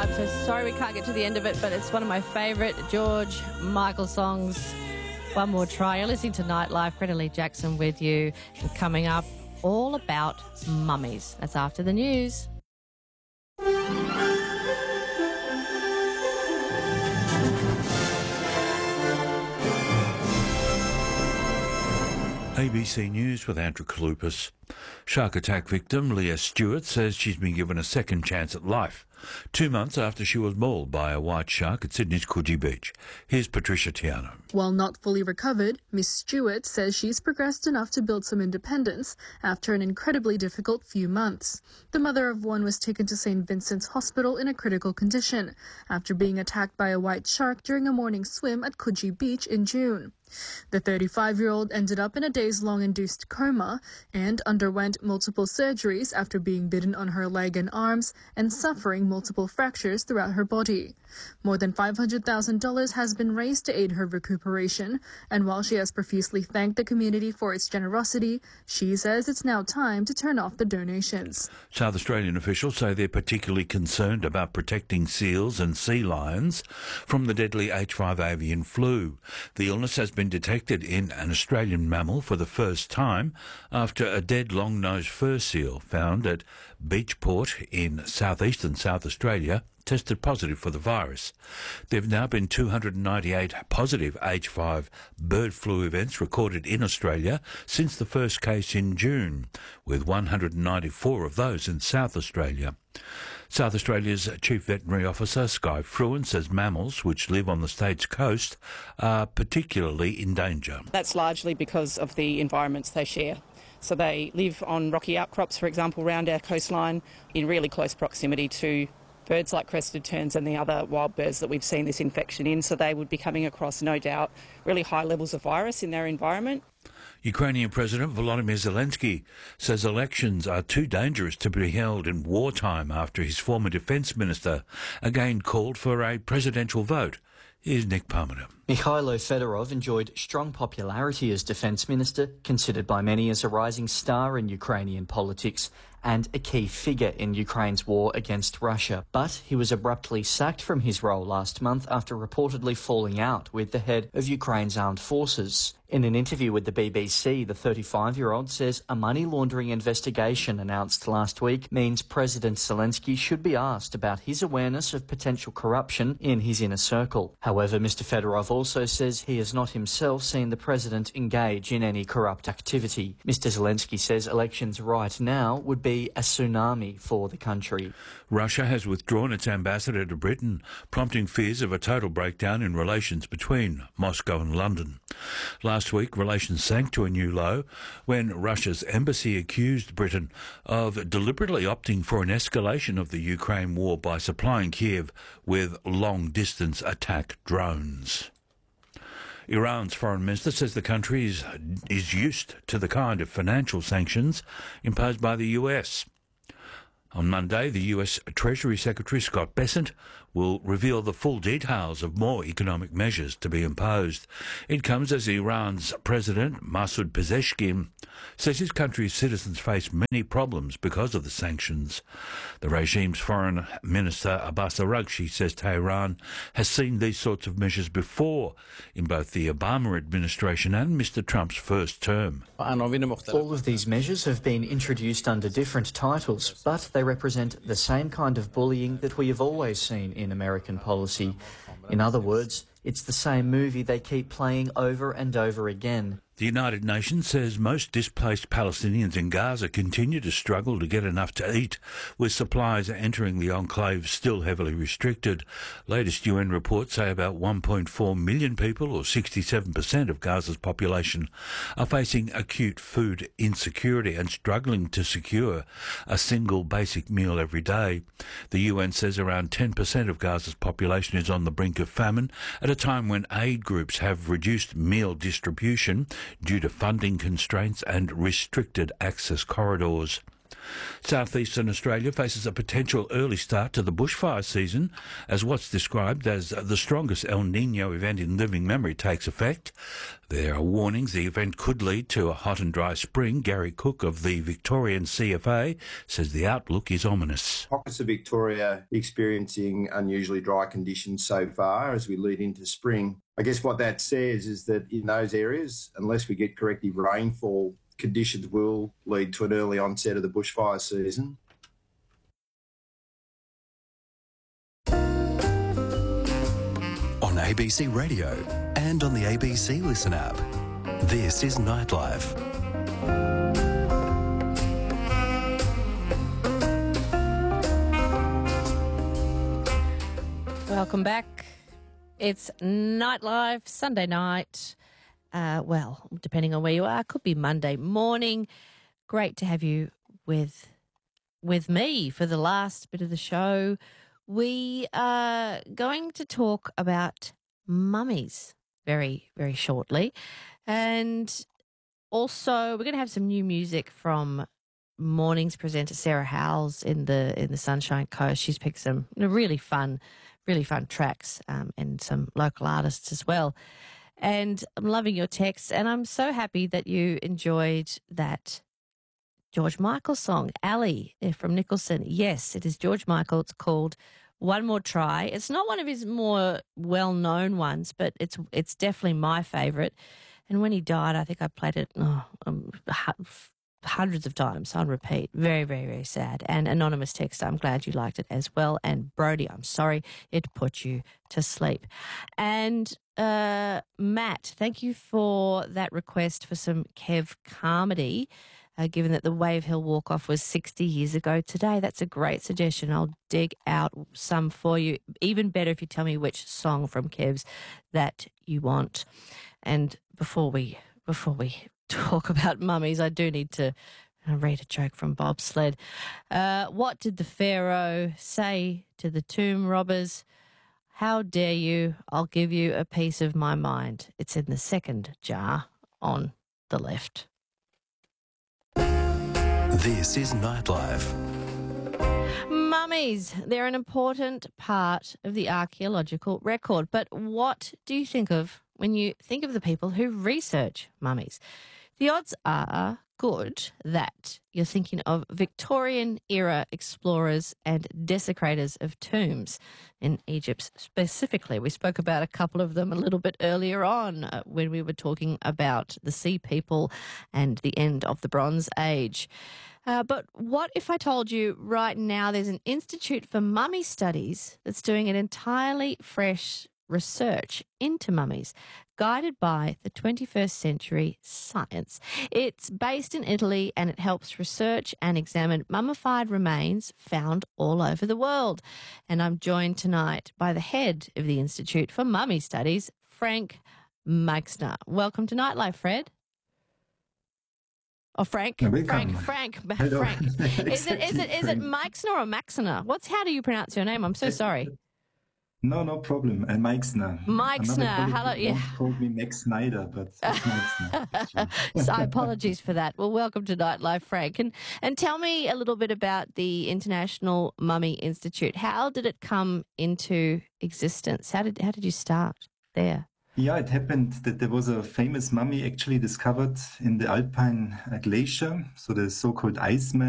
I'm so sorry we can't get to the end of it, but it's one of my favourite George Michael songs. One more try. You're listening to Nightlife. Greta Lee Jackson with you. And coming up, all about mummies. That's after the news. ABC News with Andrew Kalupas. Shark attack victim Leah Stewart says she's been given a second chance at life 2 months after she was mauled by a white shark at Sydney's Coogee Beach. Here's Patricia Tiano. While not fully recovered, Miss Stewart says she's progressed enough to build some independence after an incredibly difficult few months. The mother of one was taken to St. Vincent's Hospital in a critical condition after being attacked by a white shark during a morning swim at Coogee Beach in June. The 35-year-old ended up in a days-long induced coma and underwent multiple surgeries after being bitten on her leg and arms and suffering multiple fractures throughout her body. More than $500,000 has been raised to aid her recuperation, and while she has profusely thanked the community for its generosity, she says it's now time to turn off the donations. South Australian officials say they're particularly concerned about protecting seals and sea lions from the deadly H5 avian flu. The illness has been detected in an Australian mammal for the first time after a dead long-nosed fur seal found at Beachport in southeastern South Australia tested positive for the virus. There have now been 298 positive H5 bird flu events recorded in Australia since the first case in June, with 194 of those in South Australia. South Australia's Chief Veterinary Officer, Skye Fruin, says mammals which live on the state's coast are particularly in danger. That's largely because of the environments they share. So they live on rocky outcrops, for example, around our coastline in really close proximity to birds like crested terns and the other wild birds that we've seen this infection in. So they would be coming across, no doubt, really high levels of virus in their environment. Ukrainian President Volodymyr Zelensky says elections are too dangerous to be held in wartime after his former defence minister again called for a presidential vote. Here's Nick Palmer. Mikhailo Fedorov enjoyed strong popularity as defence minister, considered by many as a rising star in Ukrainian politics and a key figure in Ukraine's war against Russia. But he was abruptly sacked from his role last month after reportedly falling out with the head of Ukraine's armed forces. In an interview with the BBC, the 35-year-old says a money laundering investigation announced last week means President Zelensky should be asked about his awareness of potential corruption in his inner circle. However, Mr. Fedorov also says he has not himself seen the president engage in any corrupt activity. Mr. Zelensky says elections right now would be a tsunami for the country. Russia has withdrawn its ambassador to Britain, prompting fears of a total breakdown in relations between Moscow and London. Last week, relations sank to a new low when Russia's embassy accused Britain of deliberately opting for an escalation of the Ukraine war by supplying Kiev with long-distance attack drones. Iran's foreign minister says the country is used to the kind of financial sanctions imposed by the US. On Monday, the US Treasury Secretary Scott Bessent will reveal the full details of more economic measures to be imposed. It comes as Iran's President Masoud Pezeshkian says his country's citizens face many problems because of the sanctions. The regime's foreign minister Abbas Araghchi says Tehran has seen these sorts of measures before in both the Obama administration and Mr. Trump's first term. All of these measures have been introduced under different titles, but they represent the same kind of bullying that we have always seen in American policy. In other words, it's the same movie they keep playing over and over again. The United Nations says most displaced Palestinians in Gaza continue to struggle to get enough to eat, with supplies entering the enclave still heavily restricted. Latest UN reports say about 1.4 million people, or 67% of Gaza's population, are facing acute food insecurity and struggling to secure a single basic meal every day. The UN says around 10% of Gaza's population is on the brink of famine at a time when aid groups have reduced meal distribution due to funding constraints and restricted access corridors. Southeastern Australia faces a potential early start to the bushfire season as what's described as the strongest El Nino event in living memory takes effect. There are warnings the event could lead to a hot and dry spring. Gary Cook of the Victorian CFA says the outlook is ominous. Pockets of Victoria experiencing unusually dry conditions so far as we lead into spring. I guess what that says is that in those areas, unless we get corrective rainfall, conditions will lead to an early onset of the bushfire season. On ABC Radio and on the ABC Listen app, this is Nightlife. Welcome back. It's Nightlife, Sunday night. Well, depending on where you are, could be Monday morning. Great to have you with me for the last bit of the show. We are going to talk about mummies very, very shortly. And also we're going to have some new music from morning's presenter Sarah Howells in the Sunshine Coast. She's picked some really fun tracks and some local artists as well. And I'm loving your texts, and I'm so happy that you enjoyed that George Michael song, Ali, from Nicholson. Yes, it is George Michael. It's called One More Try. It's not one of his more well-known ones, but it's definitely my favourite. And when he died, I think I played it hundreds of times on repeat. Very, very, very sad. And anonymous text, I'm glad you liked it as well. And Brody, I'm sorry it put you to sleep. And Matt, thank you for that request for some Kev Carmody, given that the Wave Hill Walk-Off was 60 years ago today. That's a great suggestion. I'll dig out some for you. Even better if you tell me which song from Kev's that you want. And before we talk about mummies, I do need to read a joke from Bobsled. What did the Pharaoh say to the tomb robbers? How dare you? I'll give you a piece of my mind. It's in the second jar on the left. This is Nightlife. Mummies, they're an important part of the archaeological record. But what do you think of when you think of the people who research mummies? The odds are good that you're thinking of Victorian-era explorers and desecrators of tombs in Egypt specifically. We spoke about a couple of them a little bit earlier on when we were talking about the Sea People and the end of the Bronze Age. But what if I told you right now there's an Institute for Mummy Studies that's doing an entirely fresh research into mummies, guided by the 21st century science. It's based in Italy and it helps research and examine mummified remains found all over the world. And I'm joined tonight by the head of the Institute for Mummy Studies, Frank Meixner. Welcome to Nightlife, Fred. Oh, Frank. Frank. Is it Meixner or Maxner? How do you pronounce your name? I'm so sorry. No problem. Meixner. Meixner. Hello. Yeah. Called me Max Snyder, but it's Meixner. So apologies for that. Well, welcome to Nightlife, Frank. And tell me a little bit about the International Mummy Institute. How did it come into existence? How did you start there? Yeah, it happened that there was a famous mummy actually discovered in the Alpine glacier, so the so-called Iceman.